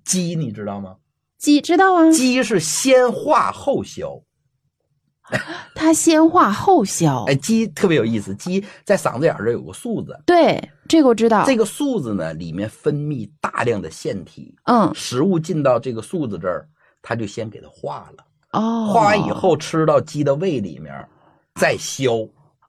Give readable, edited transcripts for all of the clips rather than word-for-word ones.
鸡你知道吗？ 鸡知道啊， 鸡是先化后消。 它先化后消。 哎，鸡特别有意思，鸡在嗓子眼这儿有个束子。 对，这个我知道。 这个束子呢，里面分泌大量的腺体。食物进到这个束子这儿，它就先给它化了。化完以后吃到鸡的胃里面，再消。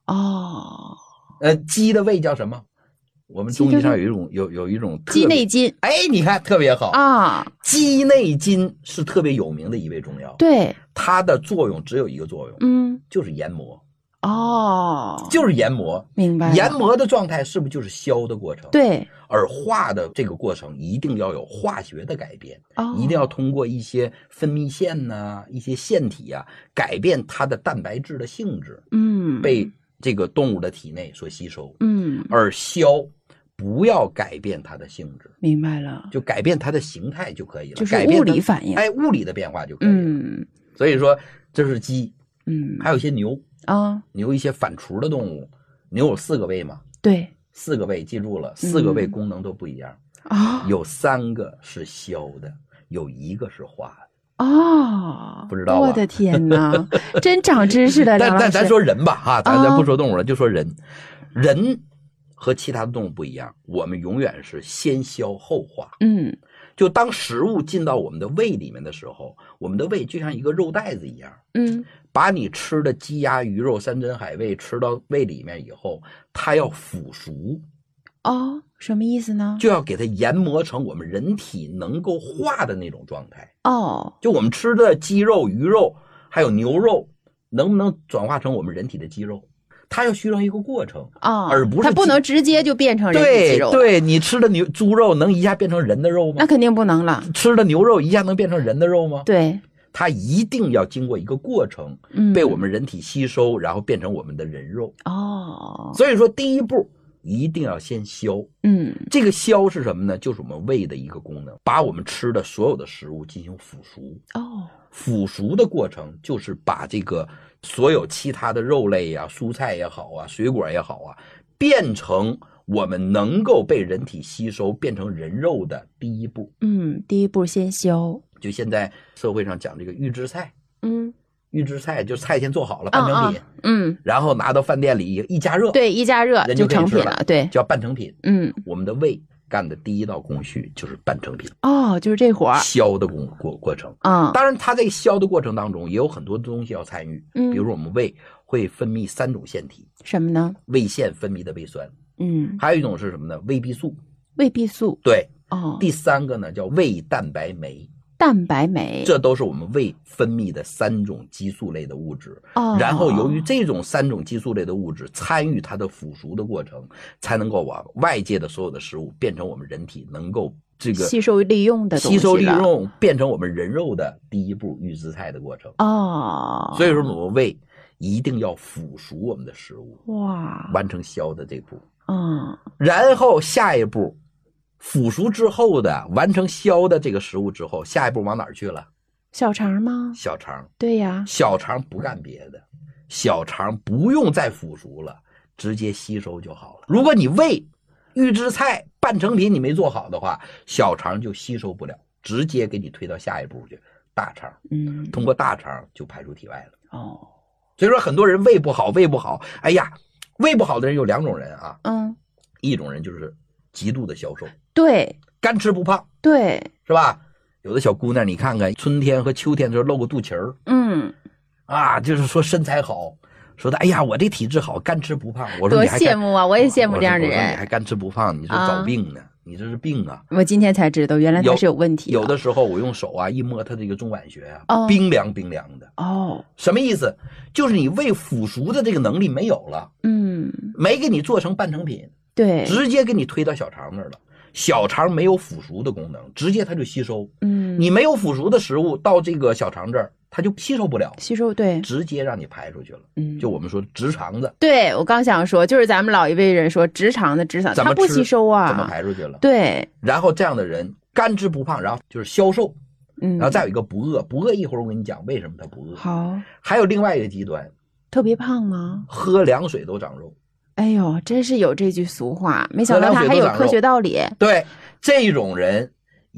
鸡的胃叫什么？我们中医上有一种鸡内金。 哎，你看特别好啊！ 鸡内金是特别有名的一味中药。 对， 它的作用只有一个作用，就是研磨。就是研磨。 明白了。 研磨的状态是不是就是消的过程？ 对。 而化的这个过程一定要有化学的改变，一定要通过一些分泌腺呐、一些腺体啊，改变它的蛋白质的性质，被这个动物的体内所吸收，而消不要改变它的性质。 明白了， 就改变它的形态就可以了， 就是物理反应， 哎，物理的变化就可以了。所以说这是鸡，还有一些牛啊，牛一些反刍的动物，牛有4个胃嘛， 对 ，4个胃，记住了，4个胃功能都不一样啊， 有3个是消的，有1个是化的。不知道吧？ 我的天哪，真长知识了。 但咱说人吧，哈，咱不说动物了，就说人。人和其他的动物不一样，我们永远是先消后化。就当食物进到我们的胃里面的时候，我们的胃就像一个肉袋子一样，把你吃的鸡鸭鱼肉山珍海味吃到胃里面以后，它要腐熟。 什么意思呢？ 就要给它研磨成我们人体能够化的那种状态。就我们吃的鸡肉、鱼肉还有牛肉，能不能转化成我们人体的肌肉？它要需要一个过程而不是它不能直接就变成人体肌肉。 对，你吃的猪肉能一下变成人的肉吗？ 那肯定不能了。 吃的牛肉一下能变成人的肉吗？ 对， 它一定要经过一个过程，被我们人体吸收，然后变成我们的人肉。所以说第一步一定要先消。这个消是什么呢？就是我们胃的一个功能，把我们吃的所有的食物进行腐熟。腐熟的过程就是把这个所有其他的肉类呀、蔬菜也好啊、水果也好啊，变成我们能够被人体吸收变成人肉的第一步。 第一步先消。 就现在社会上讲这个预制菜，预制菜就菜先做好了，半成品，然后拿到饭店里一加热， 对，一加热就成品了，对， 叫半成品。我们的胃干的第一道工序就是半成品。 就是这活儿， 消的过程。当然它这个消的过程当中也有很多东西要参与，比如说我们胃会分泌3种腺体。 什么呢？ 胃腺分泌的胃酸，还有一种是什么呢？胃壁素。 胃壁素， 对，第3个呢叫胃蛋白酶。 蛋白酶， 这都是我们胃分泌的3种激素类的物质。然后由于这种3种激素类的物质参与它的腐熟的过程，才能够把外界的所有的食物变成我们人体能够这个吸收利用的东西了， 吸收利用变成我们人肉的第一步预制菜的过程。所以说我们胃一定要腐熟我们的食物，完成消的这步。然后下一步腐熟之后的完成消的这个食物之后，下一步往哪儿去了？ 小肠吗？ 小肠。 对呀， 小肠不干别的，小肠不用再腐熟了，直接吸收就好了。如果你胃预制菜半成品你没做好的话，小肠就吸收不了，直接给你推到下一步去，大肠。通过大肠就排出体外了。所以说很多人胃不好，哎呀，胃不好的人有2种人啊。一种人就是极度的消瘦， 对， 干吃不胖， 对， 是吧？有的小姑娘你看看，春天和秋天的时候露个肚脐儿，就是说身材好，说的哎呀我这体质好，干吃不胖。我说多你还羡慕啊，我也羡慕这样的人。 你还干吃不胖，你是找病呢，你这是病啊。 我今天才知道原来他是有问题。 有的时候我用手一摸他这个中脘穴冰凉冰凉的。什么意思？就是你胃腐熟的这个能力没有了，没给你做成半成品， 对， 直接给你推到小肠那儿了。小肠没有腐熟的功能，直接它就吸收。你没有腐熟的食物到这个小肠这儿，它就吸收不了， 对， 直接让你排出去了。就我们说直肠子。 对，我刚想说，就是咱们老一辈人说直肠子，它不吸收啊， 怎么排出去了？ 对。 然后这样的人干吃不胖，然后就是消瘦，然后再有一个不饿，不饿一会儿我跟你讲为什么他不饿。 好， 还有另外一个极端， 特别胖吗？ 喝凉水都长肉。 哎呦，真是有这句俗话，没想到它还有科学道理。 对，这种人